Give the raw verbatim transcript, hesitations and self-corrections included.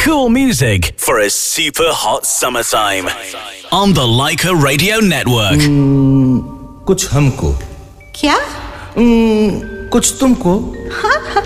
Cool music for a super hot summertime. On the Leica Radio Network. Hmm, कुछ हमको. क्या? Hmm, कुछ तुमको. हाँ.